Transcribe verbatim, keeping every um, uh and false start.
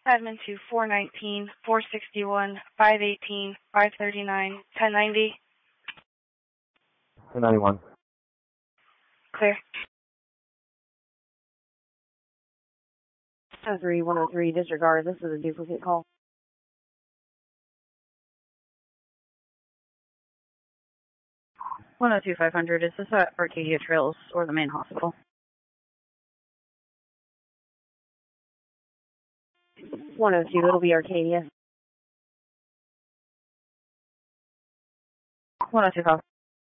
Admin to four nineteen, four sixty-one, five eighteen, five thirty-nine, ten ninety. ten ninety-one. Clear. oh three one oh three, disregard. This is a duplicate call. one oh two five hundred, is this at Arcadia Trails or the main hospital? one oh two, it'll be Arcadia. one oh two five.